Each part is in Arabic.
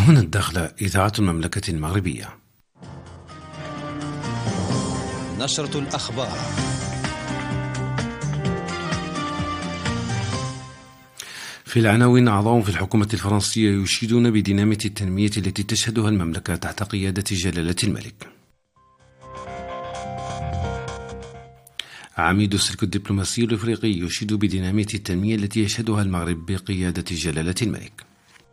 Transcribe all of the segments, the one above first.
هنا الداخلة إذاعة المملكة المغربية. نشرة الأخبار. في العناوين: أعضاء في الحكومة الفرنسية يشيدون بدينامية التنمية التي تشهدها المملكة تحت قيادة جلالة الملك. عميد السلك الدبلوماسي الإفريقي يشيد بدينامية التنمية التي يشهدها المغرب بقيادة جلالة الملك.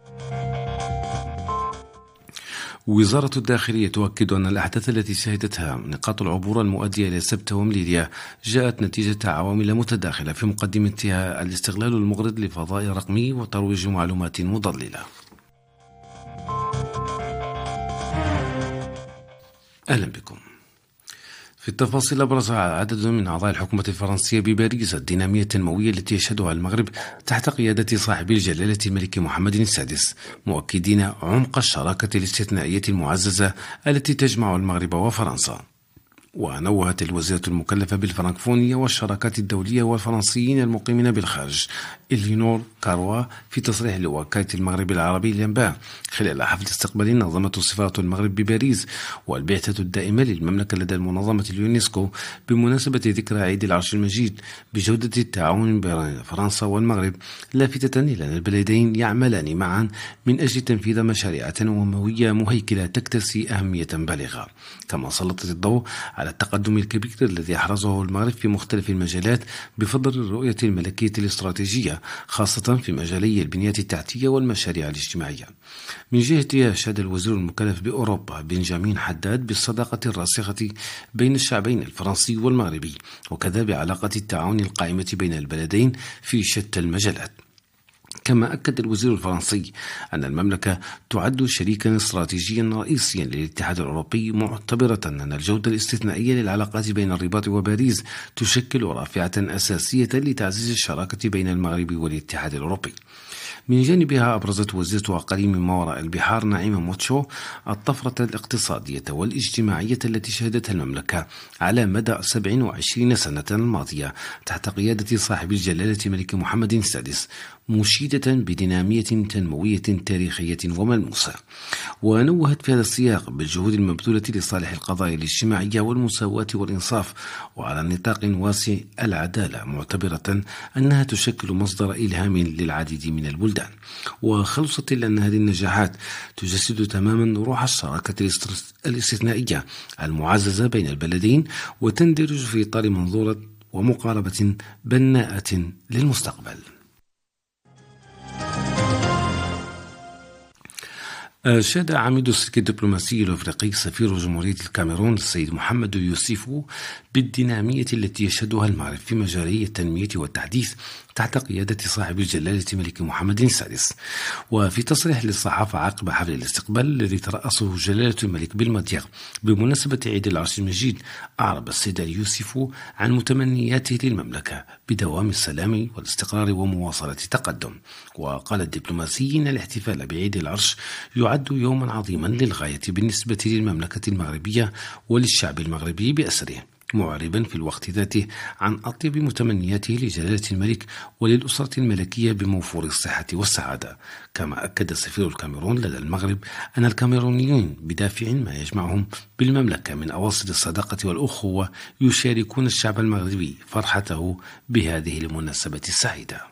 وزارة الداخلية تؤكد أن الأحداث التي شهدتها نقاط العبور المؤدية إلى سبتة ومليليا جاءت نتيجة عوامل متداخلة، في مقدمتها الاستغلال المغرض للفضاء الرقمي وترويج معلومات مضللة. أهلا بكم. في التفاصيل، أبرز عدد من أعضاء الحكومة الفرنسية بباريس الدينامية التنموية التي يشهدها المغرب تحت قيادة صاحب الجلالة الملك محمد السادس، مؤكدين عمق الشراكة الاستثنائية المعززة التي تجمع المغرب وفرنسا. ونوهت الوزيرة المكلفة بالفرنكفونية والشراكات الدولية والفرنسيين المقيمين بالخارج إلينور كاروا في تصريح لوكالة المغرب العربي الأنباء خلال حفل استقبال نظمته سفارة المغرب بباريس والبعثة الدائمة للمملكة لدى المنظمة اليونسكو بمناسبة ذكرى عيد العرش المجيد بجودة التعاون بين فرنسا والمغرب، لافتة إلى أن البلدين يعملان معا من أجل تنفيذ مشاريع تنموية مهيكلة تكتسي أهمية بالغة. كما سلطت الضوء على التقدم الكبير الذي أحرزه المغرب في مختلف المجالات بفضل الرؤية الملكية الاستراتيجية، خاصة في مجالي البنية التحتية والمشاريع الاجتماعية. من جهته، أشاد الوزير المكلف بأوروبا بنجامين حداد بالصداقة الراسخة بين الشعبين الفرنسي والمغربي، وكذا بعلاقة التعاون القائمة بين البلدين في شتى المجالات. كما أكد الوزير الفرنسي أن المملكة تعد شريكا استراتيجيا رئيسيا للاتحاد الأوروبي، معتبرة أن الجودة الاستثنائية للعلاقات بين الرباط وباريس تشكل رافعة أساسية لتعزيز الشراكة بين المغرب والاتحاد الأوروبي. من جانبها، أبرزت وزيرة أقاليم ما وراء البحار نعيمة موتشو الطفرة الاقتصادية والاجتماعية التي شهدتها المملكة على مدى 27 سنة الماضية تحت قيادة صاحب الجلالة الملك محمد السادس، مشيدة بدينامية تنموية تاريخية وملموسة. ونوهت في هذا السياق بالجهود المبذولة لصالح القضايا الاجتماعية والمساواة والإنصاف وعلى نطاق واسع العدالة، معتبرة أنها تشكل مصدر إلهام للعديد من البلدان. وخلصت إلى أن هذه النجاحات تجسد تماما روح الشراكة الاستثنائية المعززة بين البلدين، وتندرج في إطار منظورة ومقاربة بناءة للمستقبل. أشاد عميد السلك الدبلوماسي الأفريقي سفير جمهورية الكاميرون السيد محمد يوسيفو بالدينامية التي يشهدها المغرب في مجالي التنمية والتحديث تحت قيادة صاحب الجلالة الملك محمد السادس. وفي تصريح للصحافة عقب حفل الاستقبال الذي ترأسه جلالة الملك بالمضيق بمناسبة عيد العرش المجيد، أعرب السيد يوسيفو عن متمنياته للمملكة بدوام السلام والاستقرار ومواصلة التقدم. وقال الدبلوماسي إن الاحتفال بعيد العرش يعد يوما عظيما للغاية بالنسبة للمملكة المغربية وللشعب المغربي بأسره، معربا في الوقت ذاته عن أطيب متمنياته لجلالة الملك وللأسرة الملكية بموفور الصحة والسعادة. كما أكد سفير الكاميرون لدى المغرب أن الكاميرونيين بدافع ما يجمعهم بالمملكة من أواصر الصداقة والأخوة يشاركون الشعب المغربي فرحته بهذه المناسبة السعيدة.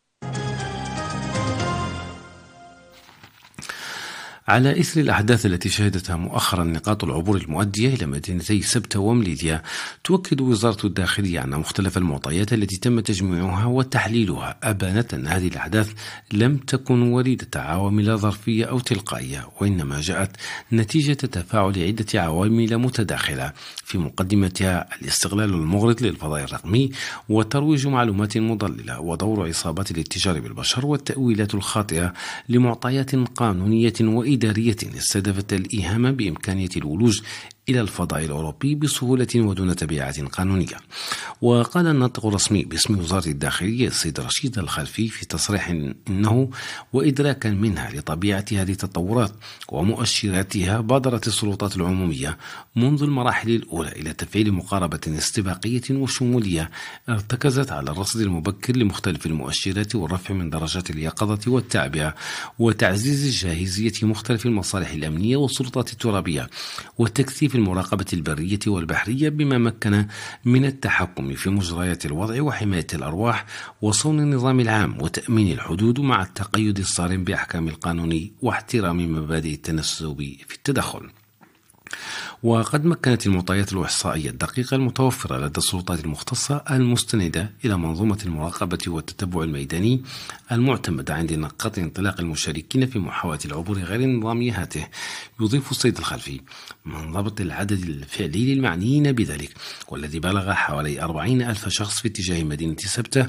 على إثر الأحداث التي شهدتها مؤخرا نقاط العبور المؤدية إلى مدينتي سبتة ومليليا، تؤكد وزارة الداخلية أن مختلف المعطيات التي تم تجميعها وتحليلها أبانت أن هذه الأحداث لم تكن وليدة عوامل ظرفية أو تلقائية، وإنما جاءت نتيجة تفاعل عدة عوامل متداخلة، في مقدمتها الاستغلال المغرض للفضاء الرقمي وترويج معلومات مضللة، ودور عصابات الاتجار بالبشر والتأويلات الخاطئة لمعطيات قانونية وإدارية استهدفت الإيهام بإمكانية الولوج إلى الفضاء الأوروبي بسهولة ودون تبعات قانونية. وقال الناطق الرسمي باسم وزارة الداخلية السيد رشيد الخلفي في تصريح إنه وإدراكا منها لطبيعة هذه التطورات ومؤشراتها بادرت السلطات العمومية منذ المراحل الأولى إلى تفعيل مقاربة استباقية وشمولية ارتكزت على الرصد المبكر لمختلف المؤشرات والرفع من درجات اليقظة والتعبئة وتعزيز جاهزية مختلف المصالح الأمنية والسلطات الترابية وتكثيف المراقبة البرية والبحرية بما مكن من التحكم في مجريات الوضع وحماية الأرواح وصون النظام العام وتأمين الحدود مع التقيد الصارم بأحكام القانون واحترام مبادئ التنسب في التدخل. وقد مكنت المعطيات الإحصائية الدقيقة المتوفرة لدى السلطات المختصة المستندة إلى منظومة المراقبة والتتبع الميداني المعتمدة عند نقاط انطلاق المشاركين في محاولة العبور غير النظامي هاته. يضيف السيد الخلفي من ضبط العدد الفعلي للمعنيين بذلك والذي بلغ حوالي 40,000 شخص في اتجاه مدينة سبتة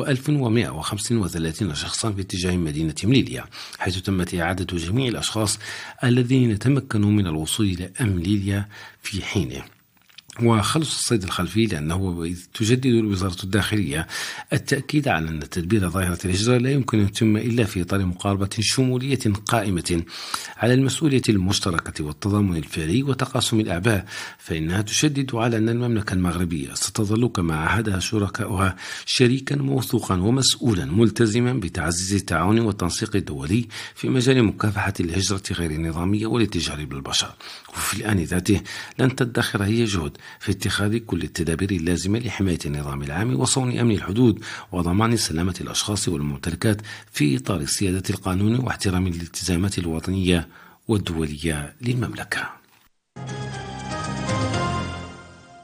و1135 شخصا في اتجاه مدينة مليليا، حيث تمت إعادة جميع الأشخاص الذين تمكنوا من الوصول إلى مليليا في حينه. وخلص السيد الخلفي لأنه تجدد وزارة الداخلية التأكيد على أن تدبير ظاهرة الهجرة لا يمكن أن يتم إلا في إطار مقاربة شمولية قائمة على المسؤولية المشتركة والتضامن الفعلي وتقاسم الأعباء، فإنها تشدد على أن المملكة المغربية ستظل كما عهدها شركاؤها شريكا موثوقا ومسؤولا ملتزما بتعزيز التعاون والتنسيق الدولي في مجال مكافحة الهجرة غير النظامية والاتجار بالبشر. وفي الآن ذاته لن تدخر هي جهد في اتخاذ كل التدابير اللازمة لحماية النظام العام وصون أمن الحدود وضمان سلامة الأشخاص والممتلكات في إطار سيادة القانون واحترام الالتزامات الوطنية والدولية للمملكة.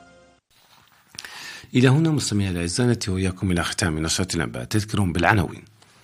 إلى هنا مستمعي الأعزاء نأتي وإياكم إلى ختام نشرة الأنباء. تذكرون بالعناوين.